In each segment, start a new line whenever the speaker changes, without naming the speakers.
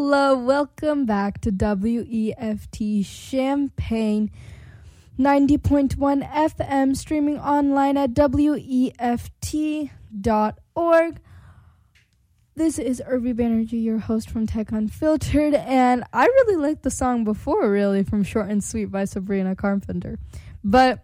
Hello, welcome back to WEFT Champaign 90.1 FM, streaming online at WEFT.org. This is Urvi Banerjee, your host from Tech Unfiltered, and I really liked the song before, really, from Short and Sweet by Sabrina Carpenter. But,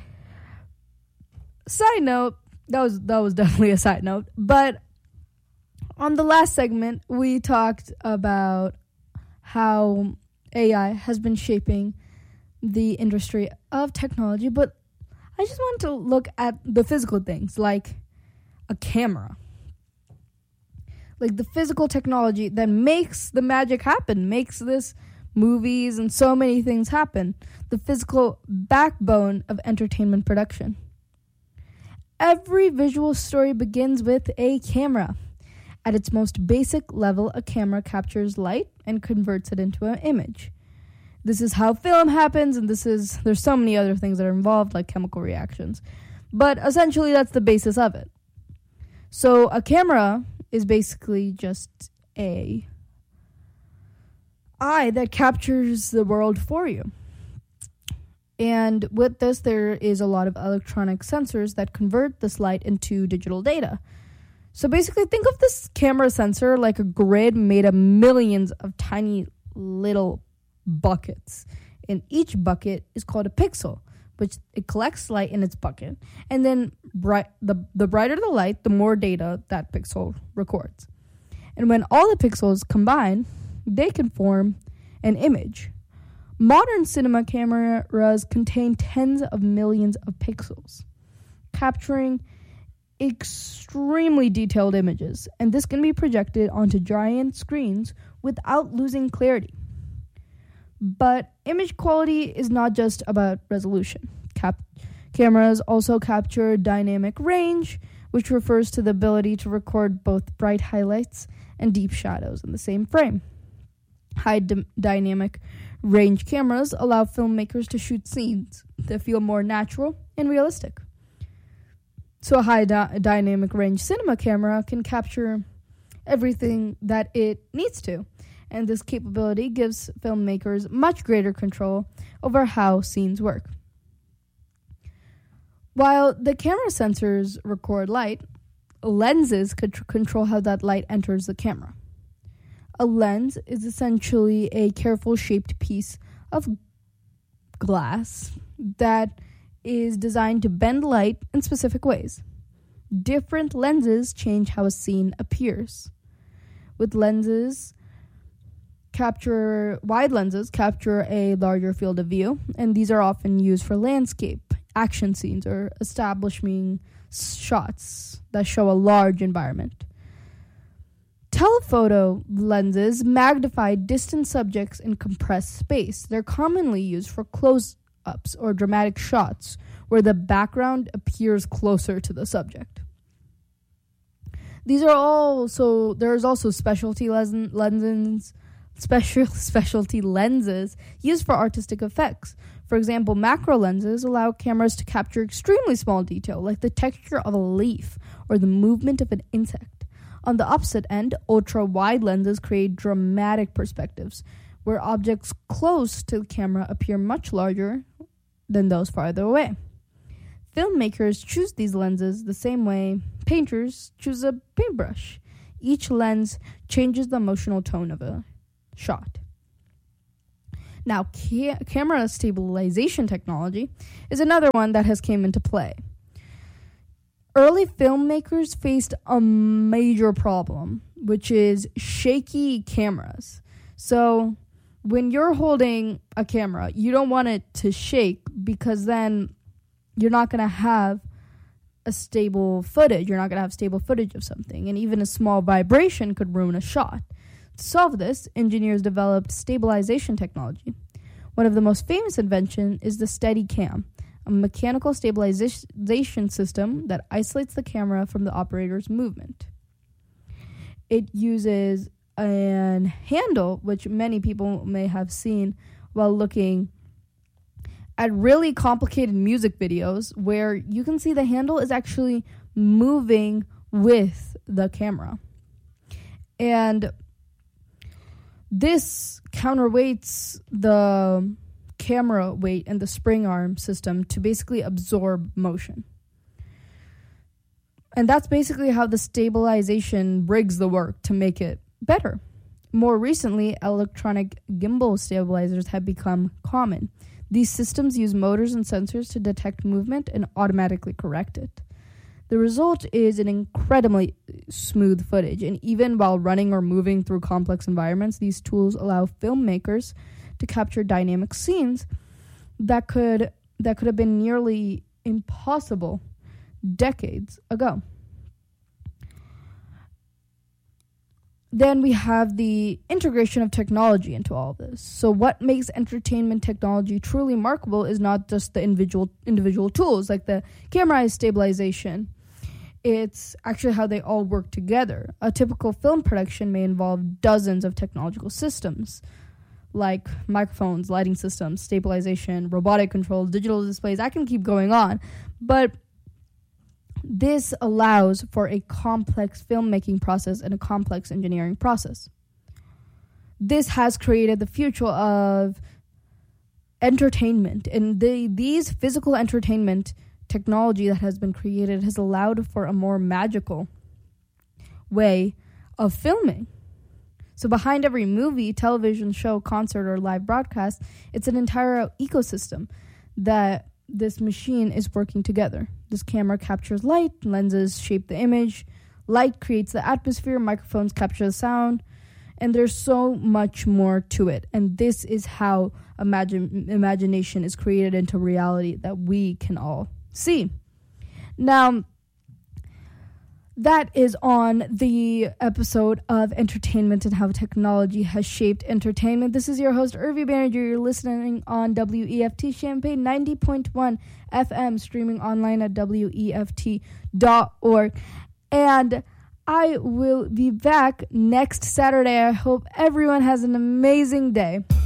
side note, that was definitely a side note, but on the last segment, we talked about how AI has been shaping the industry of technology, but I just want to look at the physical things, like a camera. Like the physical technology that makes the magic happen, makes this movies and so many things happen. The physical backbone of entertainment production. Every visual story begins with a camera. At its most basic level, a camera captures light and converts it into an image. This is how film happens, and there's so many other things that are involved, like chemical reactions. But essentially, that's the basis of it. So a camera is basically just a eye that captures the world for you. And with this, there is a lot of electronic sensors that convert this light into digital data. So basically, think of this camera sensor like a grid made of millions of tiny little buckets. And each bucket is called a pixel, which it collects light in its bucket. And then the brighter the light, the more data that pixel records. And when all the pixels combine, they can form an image. Modern cinema cameras contain tens of millions of pixels, capturing extremely detailed images, and this can be projected onto giant screens without losing clarity. But image quality is not just about resolution. Cameras also capture dynamic range, which refers to the ability to record both bright highlights and deep shadows in the same frame. High dynamic range cameras allow filmmakers to shoot scenes that feel more natural and realistic. So a high dynamic range cinema camera can capture everything that it needs to. And this capability gives filmmakers much greater control over how scenes work. While the camera sensors record light, lenses control how that light enters the camera. A lens is essentially a carefully shaped piece of glass that is designed to bend light in specific ways. Different lenses change how a scene appears. Wide lenses capture a larger field of view, and these are often used for landscape, action scenes, or establishing shots that show a large environment. Telephoto lenses magnify distant subjects in compressed space. They're commonly used for close-ups or dramatic shots where the background appears closer to the subject. There's also specialty lenses used for artistic effects. For example, macro lenses allow cameras to capture extremely small detail, like the texture of a leaf or the movement of an insect. On the opposite end, ultra-wide lenses create dramatic perspectives, where objects close to the camera appear much larger than those farther away. Filmmakers choose these lenses the same way painters choose a paintbrush. Each lens changes the emotional tone of a shot. Now, camera stabilization technology is another one that has come into play. Early filmmakers faced a major problem, which is shaky cameras. So when you're holding a camera, you don't want it to shake because then you're not going to have stable footage. You're not going to have stable footage of something. And even a small vibration could ruin a shot. To solve this, engineers developed stabilization technology. One of the most famous inventions is the Steadicam, a mechanical stabilization system that isolates the camera from the operator's movement. It uses a handle, which many people may have seen while looking at really complicated music videos, where you can see the handle is actually moving with the camera. And This counterweights the camera weight and the spring arm system to basically absorb motion. And that's basically how the stabilization rigs the work to make it better. More recently, electronic gimbal stabilizers have become common. These systems use motors and sensors to detect movement and automatically correct it. The result is an incredibly smooth footage, and even while running or moving through complex environments, these tools allow filmmakers to capture dynamic scenes that could have been nearly impossible decades ago. Then we have the integration of technology into all of this. So what makes entertainment technology truly remarkable is not just the individual tools like the camera eye stabilization. It's actually how they all work together. A typical film production may involve dozens of technological systems like microphones, lighting systems, stabilization, robotic controls, digital displays. I can keep going on, but this allows for a complex filmmaking process and a complex engineering process. This has created the future of entertainment, and these physical entertainment technology that has been created has allowed for a more magical way of filming. So behind every movie, television show, concert, or live broadcast, it's an entire ecosystem that this machine is working together. This camera captures light, lenses shape the image, light creates the atmosphere, microphones capture the sound, and there's so much more to it. And this is how imagination is created into reality that we can all see. Now, that is on the episode of entertainment and how technology has shaped entertainment. This is your host, Urvi Banerjee. You're listening on WEFT Champaign 90.1 FM, streaming online at WEFT.org. And I will be back next Saturday. I hope everyone has an amazing day.